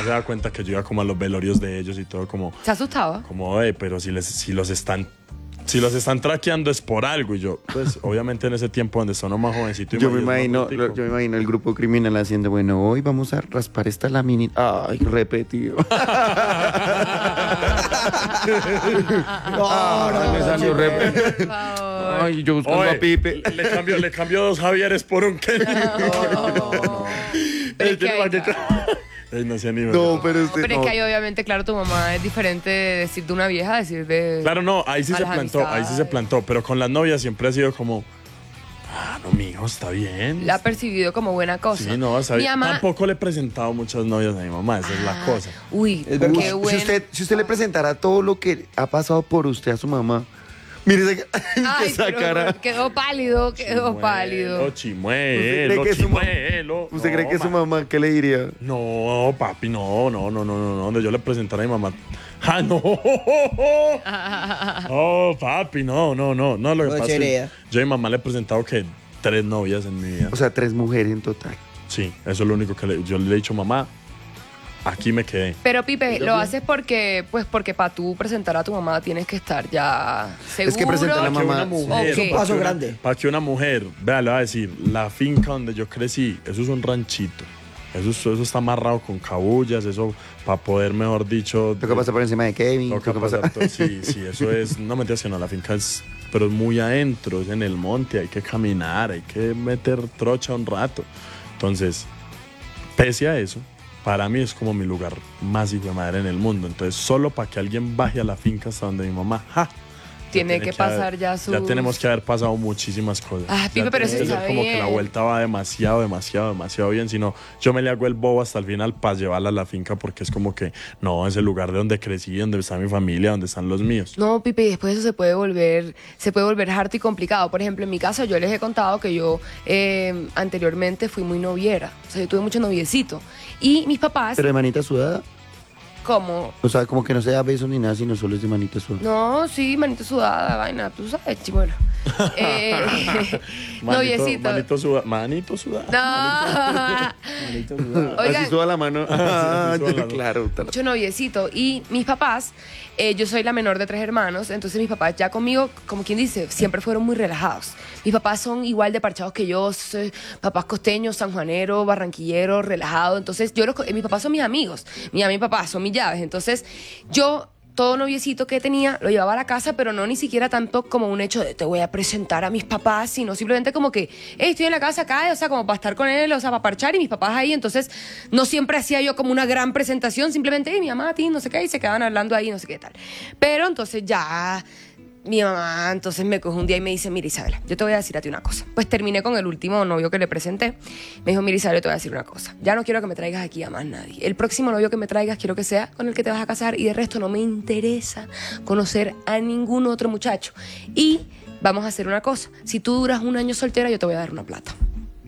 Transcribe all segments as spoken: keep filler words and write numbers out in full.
se da cuenta que yo iba como a los velorios de ellos y todo como... ¿Se asustaba? Como, eh, pero si, les, si los están... Si los están traqueando es por algo. Y yo, pues, obviamente en ese tiempo donde son más jovencito. Yo me imagino, yo me imagino el grupo criminal haciendo, bueno, hoy vamos a raspar esta laminita. Ay, repetido. No, no, me salió repetido. Ay, yo buscando Oye, a Pipe. Le cambio, le cambio dos Javieres por un Kenny. Pero es que hay- Ey, no se anima. No, pero usted Pero es no. que ahí obviamente, claro, tu mamá es diferente de decir de una vieja a decir de... Claro, no, ahí sí a se las plantó, ahí sí se amistades. plantó. Pero con las novias siempre ha sido como... Ah, no, mijo, está bien. La ha percibido como buena cosa. Sí, no, está Mi bien. mamá... Tampoco le he presentado muchas novias a mi mamá, esa es la cosa. Uy, Es verdad. qué Uy, bueno. si, usted, si usted le presentara todo lo que ha pasado por usted a su mamá, mire esa, Ay, esa pero cara. quedó pálido, quedó pálido. Chimuelo, ¿Usted cree que su ma- chimuelo. ¿Usted No, cree que su ma- mamá qué le diría? No, papi, no, no, no, no, no, no. Donde yo le presentara a mi mamá. ¡Ah, no! Oh, papi, no, no, no. No, lo que No, pasa es sería. que yo a mi mamá le he presentado que tres novias en mi vida. O sea, tres mujeres en total. Sí, eso es lo único que le, yo le he dicho, mamá, aquí me quedé. Pero Pipe, lo haces porque, pues, porque para tú presentar a tu mamá tienes que estar ya seguro. Es que presentar a la Para que mamá- una mujer, Ok. Es un para paso que una- grande. Para que una mujer, vea, le voy a decir, la finca donde yo crecí, eso es un ranchito. Eso, es- eso está amarrado con cabullas, eso para poder, mejor dicho... Toca pasar por encima de Kevin. Toca Toca pasar. pasar todo- sí, sí, eso es, no me digas que no, la finca es, pero es muy adentro, es en el monte, hay que caminar, hay que meter trocha un rato. Entonces, pese a eso, para mí es como mi lugar más hijo de madre en el mundo. Entonces, solo para que alguien baje a la finca hasta donde mi mamá, ¡ja! Ya Tiene que pasar haber- ya sus- Ya tenemos que haber pasado muchísimas cosas. Ah, Pipe, Ya pero tiene eso que está ser como que la bien. vuelta va demasiado, demasiado, demasiado bien. Si no, yo me le hago el bobo hasta el final para llevarla a la finca porque es como que, no, es el lugar de donde crecí, donde está mi familia, donde están los míos. No, Pipe, y después eso se puede volver, se puede volver harto y complicado. Por ejemplo, en mi caso, yo les he contado que yo eh, anteriormente fui muy noviera. O sea, yo tuve mucho noviecito. Y mis papás, Pero de manita sudada. como... O sea, como que no se da besos ni nada, sino solo es de manita sudada. No, sí, manito sudada, vaina, tú sabes, chimuelo. Eh, noviecito. Manito suda, manito suda. No. Manito sudado. Oigan, Así suda la mano. Ah, Ah, sí, sí, suda la- claro. mucho noviecito. Y mis papás, eh, yo soy la menor de tres hermanos, entonces mis papás ya conmigo, como quien dice, siempre fueron muy relajados. Mis papás son igual de parchados que yo, soy papás costeños, sanjuaneros, barranquilleros, relajados. Entonces, yo los, co- mis papás son mis amigos, mi mamá y mi papá son mis llaves. Entonces, yo... Todo noviecito que tenía lo llevaba a la casa, pero no ni siquiera tanto como un hecho de te voy a presentar a mis papás, sino simplemente como que hey, estoy en la casa acá, o sea, como para estar con él, o sea, para parchar y mis papás ahí. Entonces, no siempre hacía yo como una gran presentación, simplemente hey, mi mamá, a ti, no sé qué, y se quedaban hablando ahí, no sé qué tal. Pero entonces ya mi mamá entonces me coge un día y me dice, mira Isabela, yo te voy a decir a ti una cosa. Pues terminé con el último novio que le presenté. Me dijo, mira Isabela, yo te voy a decir una cosa. Ya no quiero que me traigas aquí a más nadie. El próximo novio que me traigas quiero que sea con el que te vas a casar y de resto no me interesa conocer a ningún otro muchacho. Y vamos a hacer una cosa. Si tú duras un año soltera, yo te voy a dar una plata.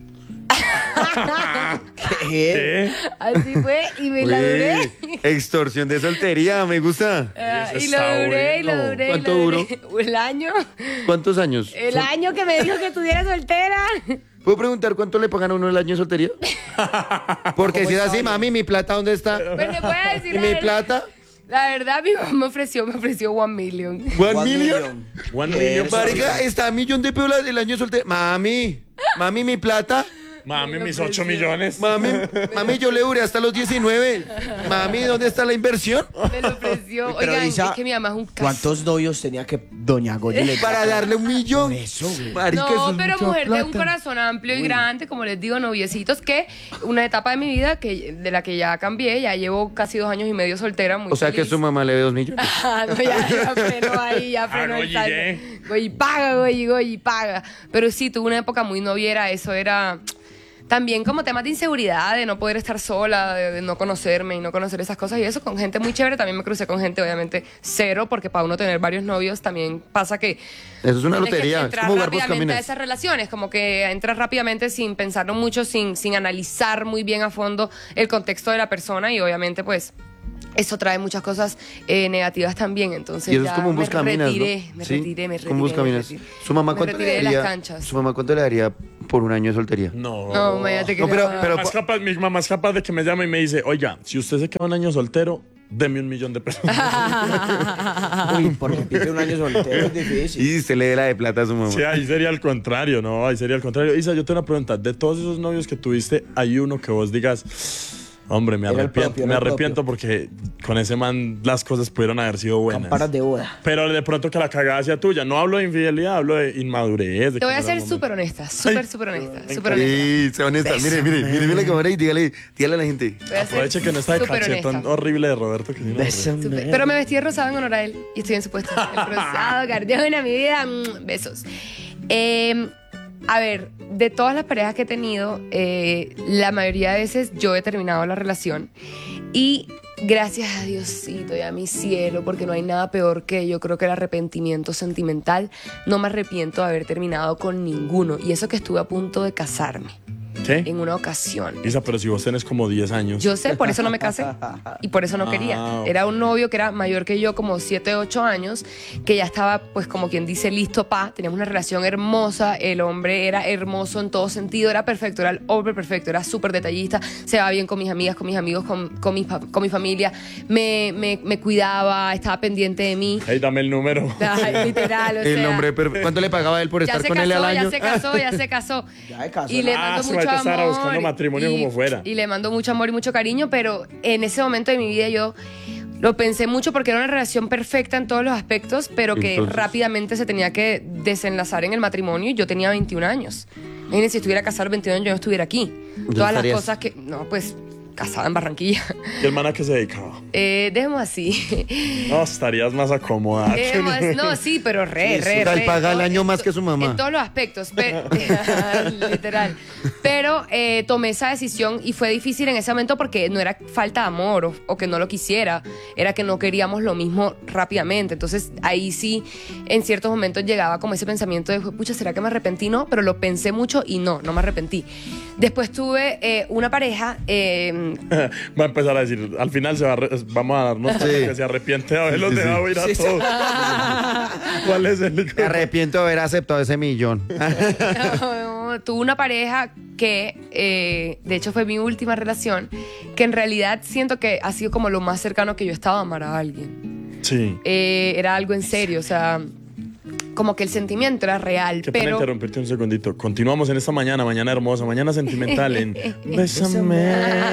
¿Qué? ¿Qué? Así fue y me la duré. Uy, extorsión de soltería, me gusta. Ah, Eso y lo está duré, y lo bueno. duré. y ¿Cuánto lo duré. El año. ¿Cuántos años? El año que me dijo que estuviera soltera. ¿Puedo preguntar cuánto le pagan a uno el año de soltería? Porque si es así, mami, ¿mi plata dónde está? Pues le puedo decir ¿Y la mi verdad. plata? La verdad, mi mamá me ofreció, me ofreció one million. ¿One One million? million. One ¿Qué million. es? Marica, está a millón de pesos el año de soltería. Mami, mami, ¿mi plata? Mami, mis ocho millones. Mami, mami, yo le duré hasta los diecinueve. Mami, ¿dónde está la inversión? Me lo ofreció. Pero, Oigan, Isa, es que mi mamá es un caso. ¿Cuántos novios tenía que Doña Goya le Para darle un millón. Eso, güey. Marica, eso No, es pero mucha mujer de un plata. corazón amplio y grande, como les digo, noviecitos, que una etapa de mi vida que de la que ya cambié, ya llevo casi dos años y medio soltera, muy O sea que feliz. su mamá le dé dos millones. Ah, no, ya, ya frenó ahí, ya frenó Ah, el Goyi, saldo. ¿eh? Goyi paga, Goyi, Goyi paga. Pero sí, tuve una época muy noviera, eso era también como temas de inseguridad, de no poder estar sola, de, de no conocerme y no conocer esas cosas y eso con gente muy chévere. También me crucé con gente, obviamente, cero, porque para uno tener varios novios también pasa que Eso es una tienes que lotería. Es entrar como jugar rápidamente a buscaminas. esas relaciones, como que entras rápidamente sin pensarlo mucho, sin, sin analizar muy bien a fondo el contexto de la persona y obviamente pues eso trae muchas cosas eh, negativas también, entonces Y eso ya es como un me buscaminas, retiré, ¿no? me Sí, retiré, me retiré. como un buscaminas. me retiré. ¿Su mamá Me cuánto le retiré de las daría? canchas. ¿Su mamá cuánto le daría por un año de soltería? No. No, imagínate que No, pero- no. pero- Más capaz, mi mamá es capaz de que me llame y me dice, oiga, si usted se queda un año soltero, deme un millón de pesos. Uy, porque pierde un año soltero es difícil. Y se le dé la de plata a su mamá. Sí, ahí sería al contrario, ¿no? Ahí sería al contrario. Isa, yo tengo una pregunta. De todos esos novios que tuviste, ¿hay uno que vos digas, hombre, me Era el arrepiento, propio, era me el arrepiento porque con ese man las cosas pudieron haber sido buenas? Campanas de boda. Pero de pronto que la cagada sea tuya. No hablo de infidelidad, hablo de inmadurez. de Te voy que a no era ser el momento. súper honesta, súper, súper honesta, me súper honesta. Sí, sea honesta. Mire, mire, mire, mire la cámara y dígale, dígale a la gente. Voy a ser Aproveche que no está de súper cachetón honesta. horrible de Roberto. Que sí no lo Bésame. Súper. Pero me vestí de rosado en honor a él y estoy en su puesto. El rosado, Cardiona, mi vida. mm, Besos. Eh, a ver, de todas las parejas que he tenido, eh, la mayoría de veces yo he terminado la relación y gracias a Diosito y a mi cielo, porque no hay nada peor que yo creo que el arrepentimiento sentimental. No me arrepiento de haber terminado con ninguno y eso que estuve a punto de casarme ¿Qué? en una ocasión. Isa, pero si vos tenés como diez años. Yo sé, por eso no me casé y por eso no Ah, quería. ok. Era un novio que era mayor que yo, como siete, ocho años, que ya estaba, pues como quien dice, listo pa. Teníamos una relación hermosa, el hombre era hermoso en todo sentido, era perfecto, era el hombre perfecto, era súper detallista, se va bien con mis amigas, con mis amigos, con, con, mi, fa- con mi familia, me, me, me cuidaba, estaba pendiente de mí. Hey, dame el número. Ay, literal, o El sea, hombre perfecto. ¿Cuánto le pagaba él por ya estar se con él al casó, año? ya se casó, ya se casó. Ya se casó. Y le Ah, mando su mucho ahorita amor. estará buscando matrimonio y, como fuera. Y le mando mucho amor y mucho cariño, pero en ese momento de mi vida yo lo pensé mucho porque era una relación perfecta en todos los aspectos, pero que Entonces- rápidamente se tenía que desenlazar en el matrimonio y yo tenía veintiún años. Imagínense, si estuviera casado a los veintiún años yo no estuviera aquí. Todas las estarías- cosas que... No, pues casada en Barranquilla. ¿Y el man a qué se dedicaba? Eh, dejemos así. No, estarías más acomodada. que Dejemos no. así. No, sí, pero re, Sí, re, o sea, él re. paga el En año to- más que su mamá. En todos los aspectos. Pero, literal. Pero eh, tomé esa decisión y fue difícil en ese momento porque no era falta de amor o, o que no lo quisiera. Era que no queríamos lo mismo rápidamente. Entonces ahí sí, en ciertos momentos llegaba como ese pensamiento de, pucha, ¿será que me arrepentí? No, pero lo pensé mucho y no, no me arrepentí. Después tuve eh, una pareja... eh, Va a empezar a decir, al final se va a re- vamos a darnos cuenta Sí. que se arrepiente de haberlos Sí, sí, dejado ir a Sí, sí. todos. ¿Cuál es el Me arrepiento de haber aceptado ese millón. tuve una pareja que, eh, de hecho, fue mi última relación, que en realidad siento que ha sido como lo más cercano que yo he estado a amar a alguien. Sí. Eh, era algo en serio, o sea, como que el sentimiento era real, Qué pena pero... interrumpirte un segundito. Continuamos en esta mañana, mañana hermosa, mañana sentimental en Bésame.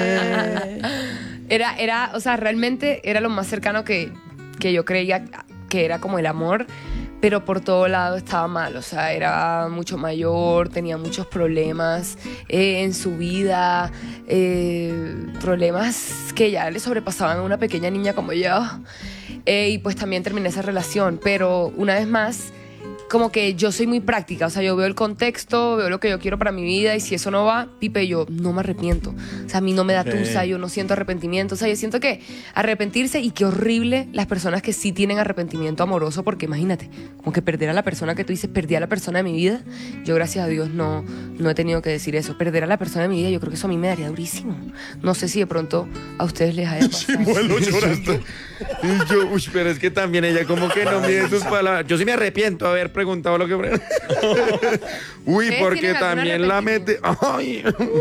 Era, era, o sea, realmente era lo más cercano que, que yo creía que era como el amor, pero por todo lado estaba mal, o sea, era mucho mayor, tenía muchos problemas eh, en su vida, eh, problemas que ya le sobrepasaban a una pequeña niña como yo, eh, y pues también terminé esa relación, pero una vez más, como que yo soy muy práctica, o sea, yo veo el contexto, veo lo que yo quiero para mi vida y si eso no va, pipe, yo no me arrepiento. O sea, a mí no me da Ok. tusa, yo no siento arrepentimiento. O sea, yo siento que arrepentirse y qué horrible las personas que sí tienen arrepentimiento amoroso, porque imagínate, como que perder a la persona que tú dices, perdí a la persona de mi vida. Yo, gracias a Dios, no, no he tenido que decir eso. Perder a la persona de mi vida, yo creo que eso a mí me daría durísimo. No sé si de pronto a ustedes les haya pasado. Vuelo llorando. Y yo, uy, pero es que también ella como que no mide sus palabras. Yo sí me arrepiento de haber preguntado lo que... Uy, ¿Ustedes porque tienen algún también la mete... Ay.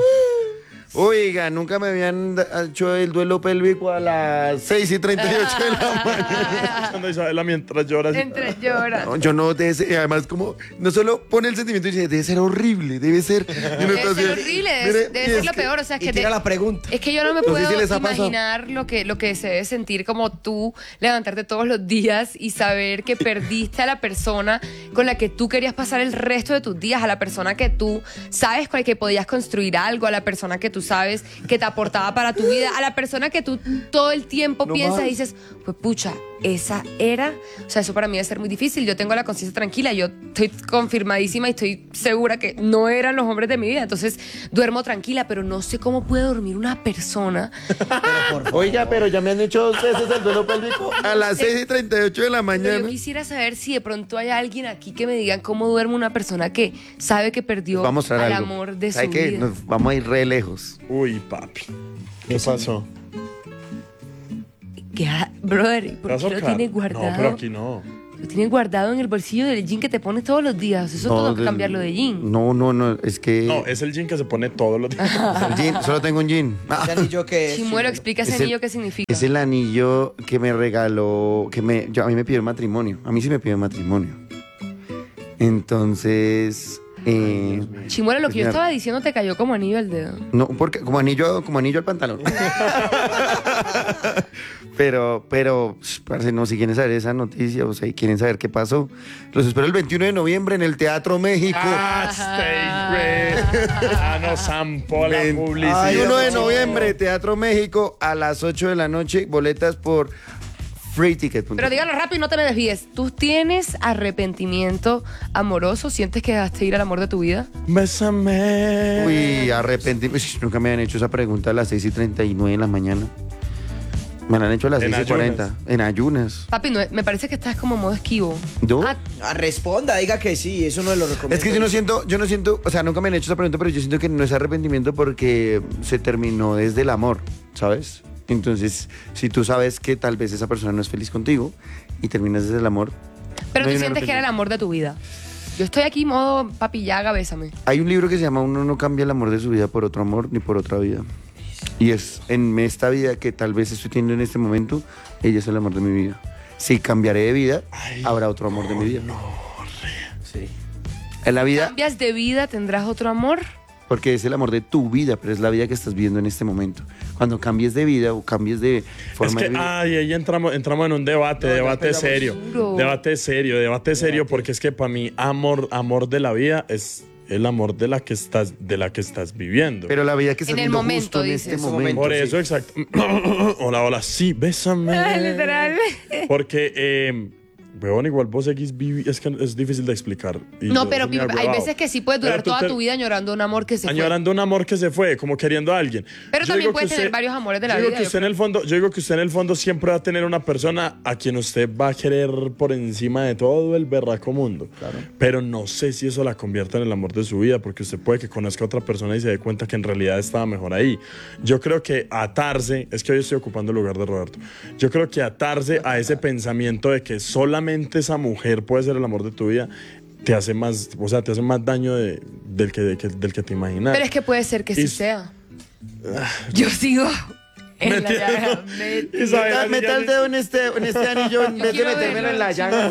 Oiga, nunca me habían da- hecho el duelo pélvico a las seis y treinta y ocho de la mañana. Escuchando a Isabela mientras lloras. Entre llora. No, yo no, debe ser- además como, no solo pone el sentimiento y dice, debe ser horrible, debe ser... y uno Debe está ser así, horrible, debe, mire, debe y ser es lo que- peor. O sea, es Y que tira te- la pregunta. Es que yo no me No sé puedo si les ha pasado. imaginar lo que, lo que se debe sentir como tú levantarte todos los días y saber que perdiste a la persona con la que tú querías pasar el resto de tus días, a la persona que tú sabes con la que podías construir algo, a la persona que tú sabes que te aportaba para tu vida, a la persona que tú todo el tiempo No piensas más. y dices, pues pucha, esa era. O sea, eso para mí debe ser muy difícil. Yo tengo la conciencia tranquila, yo estoy confirmadísima y estoy segura que no eran los hombres de mi vida. Entonces duermo tranquila, pero no sé cómo puede dormir una persona. Oiga, pero ya me han hecho dos veces el duelo pélvico a las seis y treinta y ocho de la Pero mañana. yo quisiera saber si de pronto hay alguien aquí que me diga cómo duerme una persona que sabe que perdió Va a mostrar al algo. amor de su ¿Sabe qué? vida. Nos vamos a ir re lejos. Uy, papi. ¿Qué pasó? ¿Qué ha- brother, ¿por ¿Te vas qué a lo ahorcar? tienes guardado? No, pero aquí no. Lo tienes guardado en el bolsillo del jean que te pones todos los días. Eso No, tengo que del- cambiarlo de jean. No, no, no, es que... No, es el jean que se pone todos los días. el jean, solo tengo un jean. Ah, ¿Ese anillo qué es? Chimuelo, explica ese Es el- anillo qué significa. es el anillo que me regaló, que me, yo, a mí me pidió matrimonio. A mí sí me pidió matrimonio. Entonces... Eh, Chimuelo, lo que yo Mira. estaba diciendo te cayó como anillo al dedo. no, porque como anillo, como anillo al pantalón. pero, pero, parce, no, si quieren saber esa noticia, o sea, y quieren saber qué pasó, los espero el veintiuno de noviembre en el Teatro México. Ah, stay great. Ah, no, zampo la publicidad. veintiuno de noviembre, Teatro México, a las ocho de la noche, boletas por free ticket. Pero dígalo rápido y no te me desvíes. ¿Tú tienes arrepentimiento amoroso? ¿Sientes que dejaste ir al amor de tu vida? Bésame. Uy, arrepentimiento. Nunca me han hecho esa pregunta a las seis y treinta y nueve de la mañana. Me la han hecho a las En seis y cuarenta. En ayunas. Papi, no, me parece que estás como modo esquivo. ¿Yo? Ah, Ah, responda, diga que sí, eso no lo recomiendo. Es que yo no siento, yo no siento, o sea, nunca me han hecho esa pregunta, pero yo siento que no es arrepentimiento porque se terminó desde el amor, ¿sabes? Entonces, si tú sabes que tal vez esa persona no es feliz contigo y terminas desde el amor. pero no hay tú un sientes que era el arrepentimiento. amor de tu vida. Yo estoy aquí modo papi llaga, bésame. Hay un libro que se llama Uno no cambia el amor de su vida por otro amor ni por otra vida. Y es en esta vida que tal vez estoy teniendo en este momento, ella es el amor de mi vida. Si cambiaré de vida, habrá otro amor de mi vida. Sí. En la vida, ¿Cambias de vida, tendrás otro amor? porque es el amor de tu vida, pero es la vida que estás viviendo en este momento. Cuando cambies de vida o cambies de Es forma que, de vida. ay, ahí entramos, entramos en un debate, No, ya debate empezamos serio. duro. Debate serio, debate serio, porque es que para mí, amor, amor de la vida es el amor de la que estás, de la que estás viviendo. Pero la vida que estás En el viviendo momento, justo en dices. este Ese momento. Por sí. eso, exacto. Hola, hola, sí, bésame. Literal. Porque, eh, weón, igual vos seguís vivi- es que es difícil de explicar. Y No, yo pero soy muy Pipe, hay agüevado. veces que sí puedes durar Pero tú toda te- tu vida añorando un amor que se fue. Añorando un amor que se fue, como queriendo a alguien. Pero Yo también digo puedes que tener varios amores de la yo digo vida, Que yo usted en el fondo, yo digo que usted en el fondo siempre va a tener una persona a quien usted va a querer por encima de todo el berraco mundo. Pero no sé si eso la convierta en el amor de su vida, porque usted puede que conozca a otra persona y se dé cuenta que en realidad estaba mejor ahí. Yo creo que atarse, es que hoy estoy ocupando el lugar de Roberto, yo creo que atarse a ese pensamiento de que solamente esa mujer puede ser el amor de tu vida, te hace más, o sea, te hace más daño de- del, que, de que- del que te imaginas. Pero es que puede ser que Y- sí sea. Yo sigo en la llaga. Me- Isabela, Meta, meta el dedo en este, en este anillo en vez de quiero metérmelo verlo, en la llaga.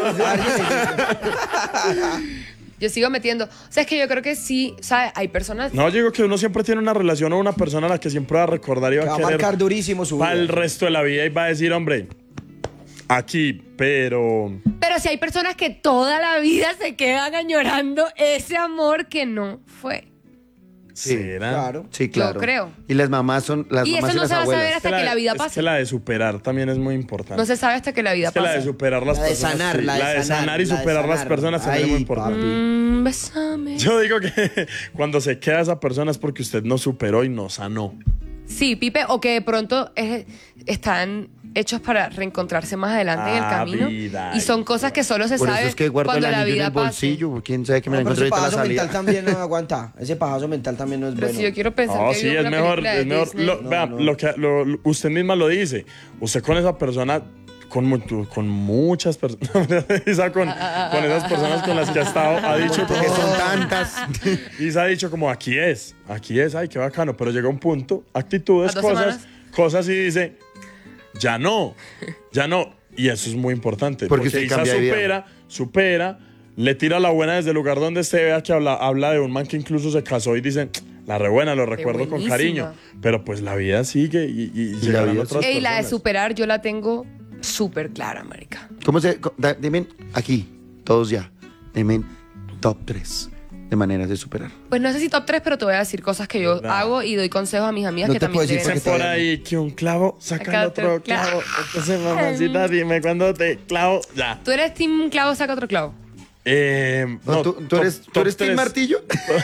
Yo sigo metiendo. O sea, es que yo creo que sí, ¿sabes? Hay personas. No, yo digo que uno siempre tiene una relación o una persona a la que siempre va a recordar y va Que va a a querer marcar durísimo su vida. para el resto de la vida y va a decir, hombre, aquí, pero... Pero si hay personas que toda la vida se quedan añorando ese amor que no fue. ¿Será? Claro. Sí, claro. Yo creo. Y las mamás son las Y mamás eso no y las se va a saber abuelas. hasta Es que la vida es pase. que la de superar también es muy importante. No se sabe hasta que la vida es que la de pase. superar las La de personas. sanar, sí. la de sanar, sanar, y la de superar las sanar. personas también es muy Ay, importante. papi. Mm, bésame. Yo digo que cuando se queda esa persona es porque usted no superó y no sanó. Sí, Pipe, o que de pronto es- están hechos para reencontrarse más adelante en el Ah, camino. vida, Y son cosas que solo se Por sabe eso es que guardo el cuando la anillo en vida el pase. bolsillo. ¿Quién sabe que me No, la pero encuentro ese ahorita en la pajazo salida? mental también no aguanta. Ese pajazo mental también no es Pero bueno. si yo quiero pensar No, que sí, vivo es una mejor. película de Es mejor Disney. lo, No, vea, no. lo que lo- usted misma lo dice. Usted con esa persona, con, mu- con muchas personas, Isa, con, con esas personas con las que ha estado, ha dicho como, Que son tantas. Isa ha dicho como, aquí es, aquí es, ay, qué bacano. Pero llega un punto, actitudes, ¿A dos cosas, semanas? cosas y dice, ya no, ya no. Y eso es muy importante. Porque Porque, usted Isa cambia de vida. supera, supera, le tira la buena desde el lugar donde esté, vea que habla, habla de un man que incluso se casó y dice, la re buena, lo recuerdo con buenísima. cariño. Pero pues la vida sigue y, y, y la llegarán vida otras Ey, la de personas. superar yo la tengo súper clara, marica. ¿Cómo se...? co- da- Dime aquí, todos ya. Dime top tres de maneras de superar. Pues no sé si top tres, pero te voy a decir cosas que yo ¿Verdad? hago y doy consejos a mis amigas No que te también puedo decir deben Dicen porque hacer. por ahí que un clavo saca Saca el otro otro clavo. clavo. Entonces, mamacita, dime cuándo te clavo. Ya. ¿Tú eres team clavo, saca otro clavo? Eh, No, no, ¿Tú, tú top- eres, ¿tú top eres Team tres. Martillo?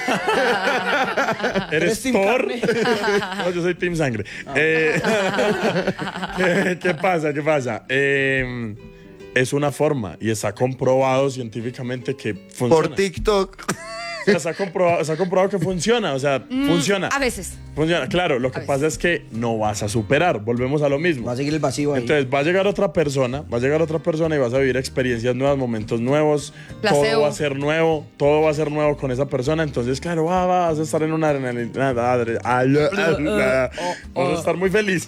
¿Eres ¿Eres team Thor? carne? No, yo soy Team Sangre. Eh, ¿qué, qué pasa? ¿Qué pasa? Eh, es una forma y está comprobado científicamente que funciona. Por TikTok. sea, se ha comprobado, se ha comprobado que funciona, o sea, funciona. A veces. Funciona, claro, lo que veces. pasa es que no vas a superar, volvemos a lo mismo. Va a seguir el vacío ahí. Entonces va a llegar otra persona, va a llegar otra persona y vas a vivir experiencias nuevas, momentos nuevos, todo Placebo. va a ser nuevo, todo va a ser nuevo con esa persona, entonces claro, va, va, vas a estar en una adrenalina, adre- ala- vas a estar muy feliz,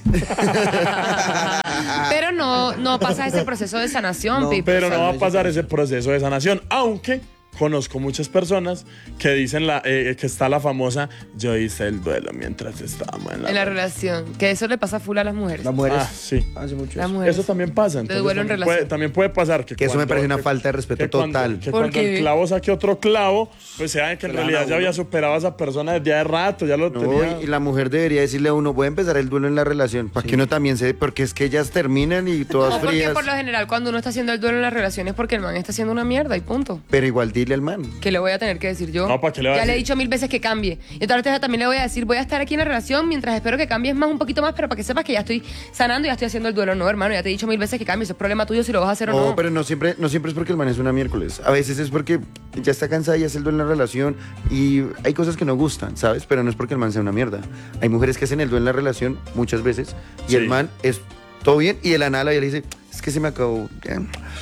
Pero no, no pasa ese proceso de sanación, No, Pipe. pero no va a Salve, pasar ese proceso de sanación, aunque conozco muchas personas que dicen la, eh, que está la famosa, yo hice el duelo mientras estábamos en la, En la relación. Que eso le pasa full a las mujeres. Las mujeres Ah, sí. hace mucho Las eso. mujeres. Eso también pasa. Entonces, duelo en también, relación. puede, también puede pasar que, Que eso me cuando- parece una que- falta de respeto que cuando- total. Que ¿Por cuando qué? el clavo saque otro clavo, pues sea que en le dan realidad a ya uno. había superado a esa persona desde hace rato, ya lo No, tenía. y la mujer debería decirle a uno, voy a empezar el duelo en la relación, para que uno también se... Porque es que ellas terminan y todas No, porque frías. por lo general cuando uno está haciendo el duelo en las relaciones porque el man está haciendo una mierda y punto. Pero igual dile al man. ¿Qué le voy a tener que decir yo? No, ¿para qué le va a ya le he decir? dicho mil veces que cambie. Y entonces también le voy a decir, voy a estar aquí en la relación mientras espero que cambies más, un poquito más, pero para que sepas que ya estoy sanando y ya estoy haciendo el duelo. No, hermano, ya te he dicho mil veces que cambies. Es problema tuyo si lo vas a hacer o No, no. pero no siempre, no siempre es porque el man es una miércoles. A veces es porque ya está cansada y hace el duelo en la relación y hay cosas que no gustan, ¿sabes? Pero no es porque el man sea una mierda. Hay mujeres que hacen el duelo en la relación muchas veces y Sí. el man es todo bien y el anala y le dice, es que se me acabó. eh,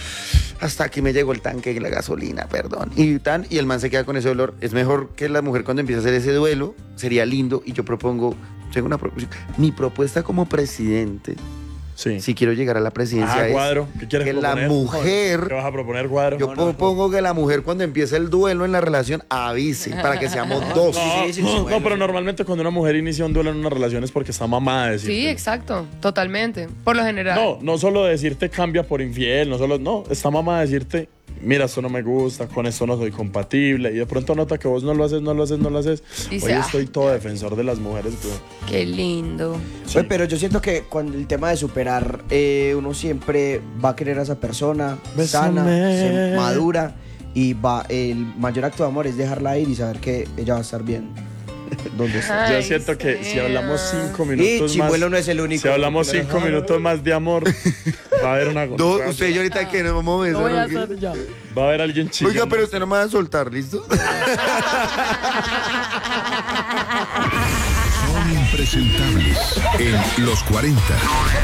Hasta aquí me llegó el tanque de la gasolina, perdón. Y tan, y el man se queda con ese dolor. Es mejor que la mujer cuando empiece a hacer ese duelo, sería lindo. Y yo propongo, tengo una proposición. Mi propuesta como presidente, Sí. si quiero llegar a la presidencia, Ah, es Cuadro, ¿qué quieres que la proponer? mujer, ¿Qué vas a proponer, Cuadro? yo propongo que la mujer cuando empiece el duelo en la relación avise para que seamos dos. No, Sí, sí, sí, no, bueno, pero sí. normalmente cuando una mujer inicia un duelo en una relación es porque está mamada de decirte. Sí, exacto. Totalmente. Por lo general. No, no solo decirte cambia por infiel, no solo, no, está mamada de decirte, mira, esto no me gusta, con esto no soy compatible, y de pronto nota que vos no lo haces, no lo haces, no lo haces. Dice, Hoy "Ah". estoy todo defensor de las mujeres, güey. Qué lindo. Sí. Pues, pero yo siento que cuando el tema de superar, eh, uno siempre va a querer a esa persona sana, Bésame. se madura y va. El mayor acto de amor es dejarla ir y saber que ella va a estar bien. ¿Dónde está? Ay, Yo siento que si sea. hablamos cinco Y minutos más, Chimuelo no es el único. si hablamos cinco minutos más de amor, va a haber una Dos, usted y yo ahorita que nos vamos a besar. Lo voy a ¿o qué? hacer ya. Va a haber alguien chico. Oiga, pero usted no me va a soltar, ¿listo? Son impresentables en los cuarenta.